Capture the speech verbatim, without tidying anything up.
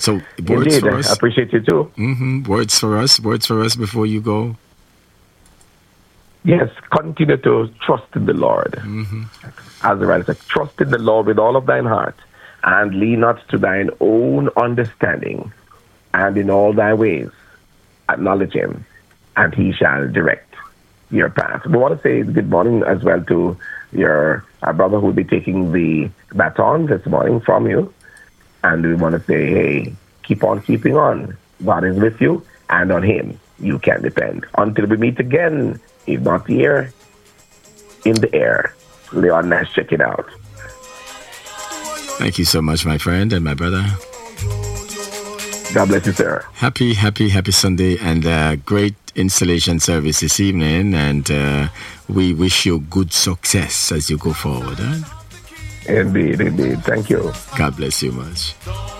So, words Indeed, for us. I appreciate you too. Mm-hmm. Words for us. Words for us before you go. Yes, continue to trust in the Lord. Mm-hmm. As the writer said, trust in the Lord with all of thine heart, and lean not to thine own understanding, and in all thy ways acknowledge him, and he shall direct your path. We want to say good morning as well to your uh, brother who will be taking the baton this morning from you. And we want to say, hey, keep on keeping on. God is with you, and on him you can depend. Until we meet again, if not here, in the air. Leon Nash, check it out. Thank you so much, my friend and my brother. God bless you, sir. Happy, happy, happy Sunday, and uh, great installation service this evening. And uh, we wish you good success as you go forward. Huh? Indeed, indeed. Thank you. God bless you much.